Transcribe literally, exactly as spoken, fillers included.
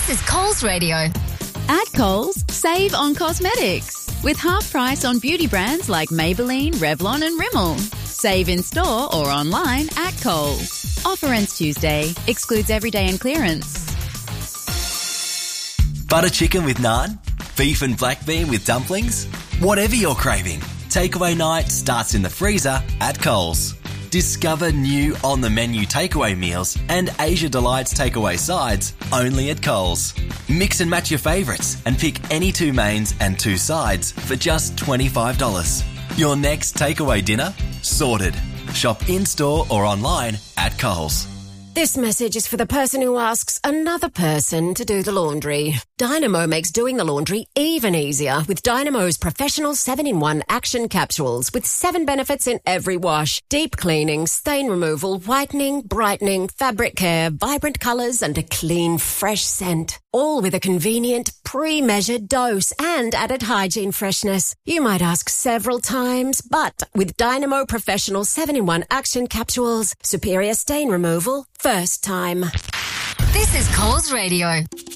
This is Coles Radio. At Coles, save on cosmetics with half price on beauty brands like Maybelline, Revlon and Rimmel. Save in store or online at Coles. Offer ends Tuesday. Excludes everyday and clearance. Butter chicken with naan? Beef and black bean with dumplings? Whatever you're craving, takeaway night starts in the freezer at Coles. Discover new on-the-menu takeaway meals and Asia Delights takeaway sides only at Coles. Mix and match your favourites and pick any two mains and two sides for just twenty-five dollars. Your next takeaway dinner? Sorted. Shop in-store or online at Coles. This message is for the person who asks another person to do the laundry. Dynamo makes doing the laundry even easier with Dynamo's professional seven in one action capsules with seven benefits in every wash. Deep cleaning, stain removal, whitening, brightening, fabric care, vibrant colours and a clean, fresh scent. All with a convenient, pre-measured dose and added hygiene freshness. You might ask several times, but with Dynamo professional seven in one action capsules, superior stain removal, first time. This is Coles Radio.